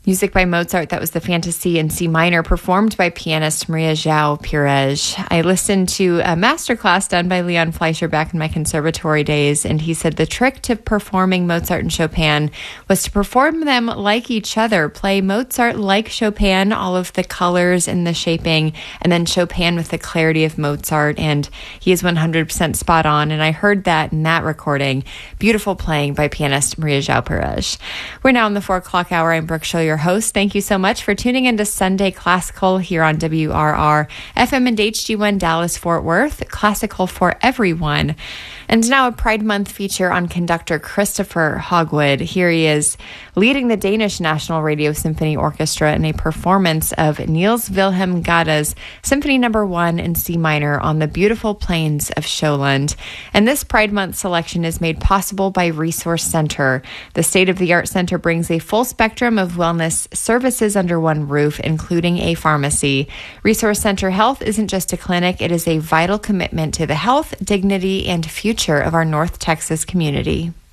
Music by Mozart, that was the Fantasy in C minor, performed by pianist Maria João Pires. I listened to a masterclass done by Leon Fleischer back in my conservatory days, and he said the trick to performing Mozart and Chopin was to perform them like each other, play Mozart like Chopin, all of the colors and the shaping, and then Chopin with the clarity of Mozart, and he is 100% spot on, and I heard that in that recording. Beautiful playing by pianist Maria João Pires. We're now in the 4 o'clock hour. I'm Brooke Schull, your host. Thank you so much for tuning into Sunday Classical here on WRR FM and HD1 Dallas Fort Worth, classical for everyone. And now a Pride Month feature on conductor Christopher Hogwood. Here he is leading the Danish National Radio Symphony Orchestra in a performance of Niels Wilhelm Gade's Symphony No. 1 in C minor on the beautiful plains of Sholand. And this Pride Month selection is made possible by Resource Center. The state-of-the-art center brings a full spectrum of wellness services under one roof, including a pharmacy. Resource Center Health isn't just a clinic, it is a vital commitment to the health, dignity, and future of our North Texas community.